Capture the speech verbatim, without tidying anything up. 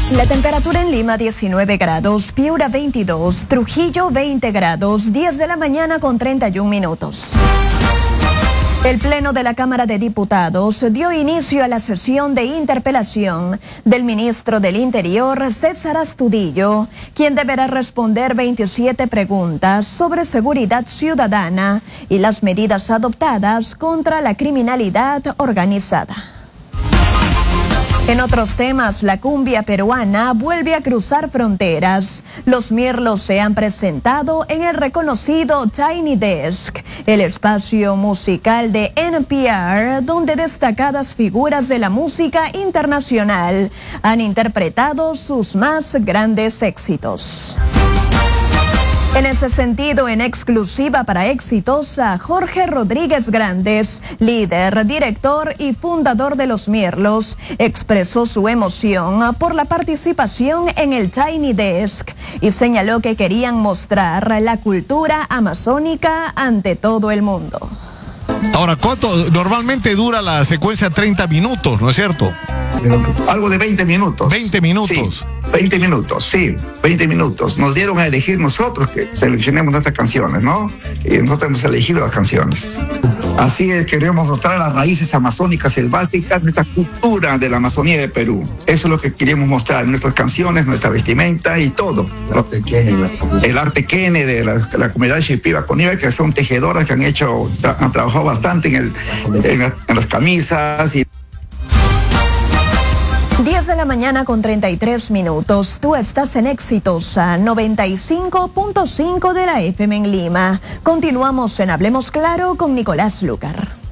La temperatura en Lima diecinueve grados, Piura veintidós, Trujillo veinte grados, diez de la mañana con treinta y un minutos. El Pleno de la Cámara de Diputados dio inicio a la sesión de interpelación del ministro del Interior, César Astudillo, quien deberá responder veintisiete preguntas sobre seguridad ciudadana y las medidas adoptadas contra la criminalidad organizada. En otros temas, la cumbia peruana vuelve a cruzar fronteras. Los mirlos se han presentado en el reconocido Tiny Desk, el espacio musical de N P R, donde destacadas figuras de la música internacional han interpretado sus más grandes éxitos. En ese sentido, en exclusiva para Exitosa, Jorge Rodríguez Grandes, líder, director y fundador de Los Mirlos, expresó su emoción por la participación en el Tiny Desk y señaló que querían mostrar la cultura amazónica ante todo el mundo. Ahora, ¿cuánto normalmente dura la secuencia? treinta minutos, ¿no es cierto? Algo de veinte minutos. veinte minutos. Sí, veinte minutos, sí, veinte minutos. Nos dieron a elegir nosotros que seleccionemos nuestras canciones, ¿no? Y nosotros hemos elegido las canciones. Así es, queremos mostrar las raíces amazónicas selváticas, nuestra cultura de la Amazonía de Perú. Eso es lo que queremos mostrar, nuestras canciones, nuestra vestimenta y todo. El arte quene de la, la comunidad Shipiba Conive, que son tejedoras que han hecho, tra han trabajado bastante en, el, en, la, en las camisas y diez de la mañana con treinta y tres minutos. Tú estás en Exitosa noventa y cinco punto cinco de la F M en Lima. Continuamos en Hablemos Claro con Nicolás Lucar.